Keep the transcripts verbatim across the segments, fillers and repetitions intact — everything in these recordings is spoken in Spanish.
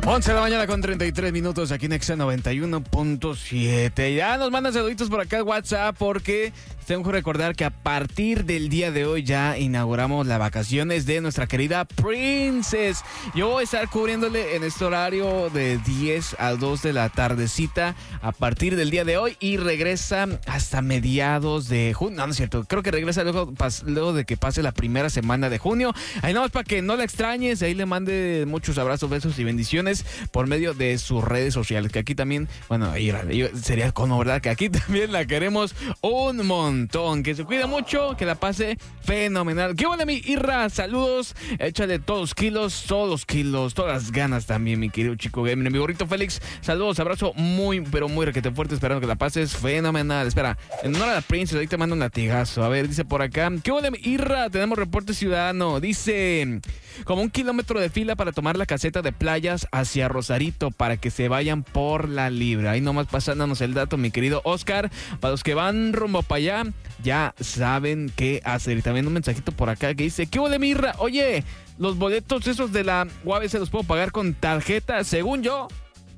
once de la mañana con treinta y tres minutos aquí en Exa noventa y uno punto siete. Ya nos mandan saluditos por acá al WhatsApp porque tengo que recordar que a partir del día de hoy ya inauguramos las vacaciones de nuestra querida Princess. Yo voy a estar cubriéndole en este horario de diez a dos de la tardecita a partir del día de hoy y regresa hasta mediados de junio. No, no es cierto. Creo que regresa luego, pas, luego de que pase la primera semana de junio. Ahí nomás para que no la extrañes. Ahí le mande muchos abrazos, besos y bendiciones por medio de sus redes sociales. Que aquí también, bueno, ahí sería como, ¿verdad? Que aquí también la queremos un montón. Que se cuide mucho, que la pase fenomenal. ¿Qué onda, mi Irra? Saludos. Échale todos los kilos, todos los kilos, todas las ganas también, mi querido chico gamer. Mi gorrito Félix, saludos, abrazo muy, pero muy requete fuerte. Esperando que la pases fenomenal. Espera, en honor a la Princess, ahí te mando un latigazo. A ver, dice por acá. ¿Qué onda, mi Irra? Tenemos reporte ciudadano. Dice, como un kilómetro de fila para tomar la caseta de playas hacia Rosarito para que se vayan por la libre. Ahí nomás pasándonos el dato, mi querido Oscar. Para los que van rumbo para allá, ya saben qué hacer. Y también un mensajito por acá que dice, ¿qué huele, Mirra? Oye, los boletos esos de la U A B C los puedo pagar con tarjeta. Según yo,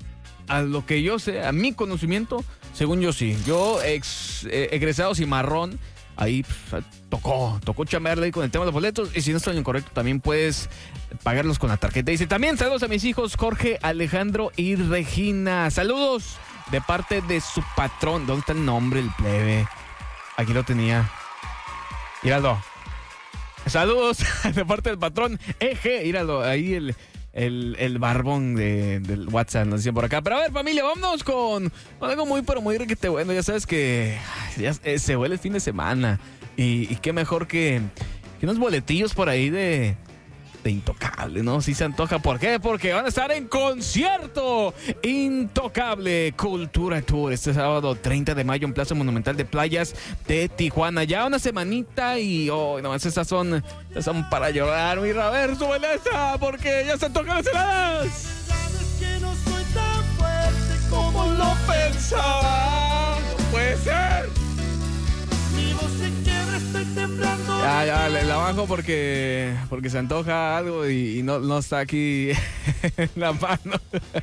a lo que yo sé, a mi conocimiento, según yo sí. Yo, ex, eh, egresado cimarrón, ahí pues, tocó, tocó chamearle con el tema de los boletos. Y si no estoy en incorrecto, también puedes pagarlos con la tarjeta. Dice, también saludos a mis hijos Jorge, Alejandro y Regina. Saludos de parte de su patrón. ¿Dónde está el nombre, el plebe? Aquí lo tenía. Míralo. Saludos de parte del patrón Eje. Míralo, ahí el, el, el barbón de, del WhatsApp nos decía por acá. Pero a ver, familia, vámonos con, con algo muy, pero muy riquete bueno. Ya sabes que ya, eh, se huele el fin de semana. Y, y qué mejor que, que unos boletillos por ahí de... de Intocable, ¿no? Sí se antoja. ¿Por qué? Porque van a estar en concierto Intocable Cultura Tour este sábado treinta de mayo en Plaza Monumental de Playas de Tijuana. Ya una semanita y oh, no, esas son, esas son para llorar. Mira, a ver, súbele esa porque ya se antojan las heladas. Sabes que no soy tan fuerte como lo pensaba. No puede ser. Mi voz se quiebra, estoy temblando. Ya, ya, le la bajo porque, porque se antoja algo y, y no, no está aquí en la mano.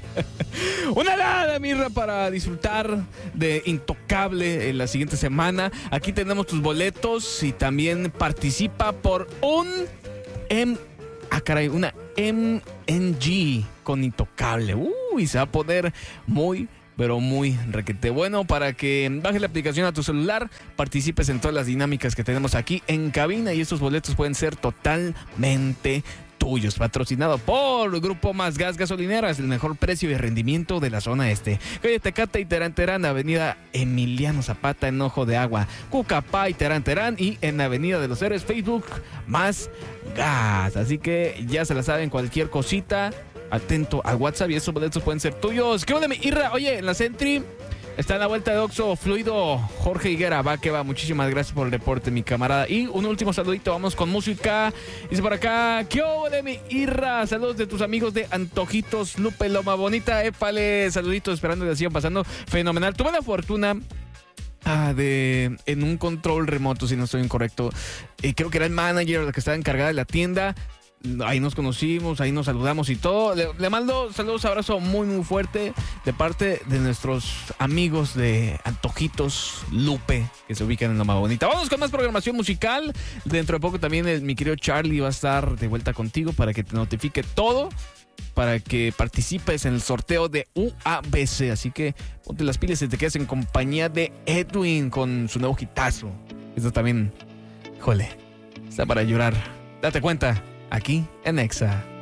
Una helada, Mirra, para disfrutar de Intocable en la siguiente semana. Aquí tenemos tus boletos y también participa por un M... Ah, caray, una M N G con Intocable. Uy, se va a poner muy... pero muy requete bueno para que bajes la aplicación a tu celular, participes en todas las dinámicas que tenemos aquí en cabina y estos boletos pueden ser totalmente tuyos. Patrocinado por Grupo Más Gas Gasolineras, el mejor precio y rendimiento de la zona este. Calle Tecate y Terán Terán, Avenida Emiliano Zapata en Ojo de Agua, Cucapá y Terán Terán, y en Avenida de los Héroes, Facebook Más Gas. Así que ya se la saben, cualquier cosita, atento al WhatsApp y esos boletos pueden ser tuyos. ¿Qué onda, mi Irra? Oye, en la Sentry está en la vuelta de Oxxo Fluido Jorge Higuera. Va que va. Muchísimas gracias por el reporte, mi camarada. Y un último saludito. Vamos con música. Dice por acá, ¿qué onda, mi Irra? Saludos de tus amigos de Antojitos Lupe Loma Bonita. Épale, saluditos. Esperando que la sigan pasando fenomenal. Tuve la fortuna Ah, de en un control remoto, si no estoy incorrecto. Eh, creo que era el manager la que estaba encargada de la tienda. Ahí nos conocimos, ahí nos saludamos y todo. Le, le mando saludos, abrazo muy, muy fuerte de parte de nuestros amigos de Antojitos Lupe, que se ubican en Loma Bonita. Vamos con más programación musical. Dentro de poco también el, mi querido Charlie va a estar de vuelta contigo para que te notifique todo, para que participes en el sorteo de U A B C. Así que ponte las pilas y te quedas en compañía de Edwin con su nuevo hitazo. Esto también, híjole, está para llorar. Date cuenta. Aquí en Exa.